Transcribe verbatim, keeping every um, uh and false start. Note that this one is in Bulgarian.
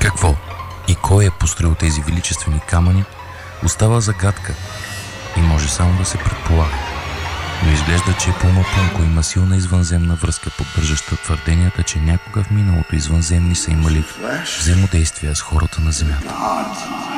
Какво и кой е построил тези величествени камъни, остава загадка и може само да се предполага. Но изглежда, че Пумапунко има силна извънземна връзка, поддържаща твърденията, че някога в миналото извънземни са имали взаимодействия с хората на Земята.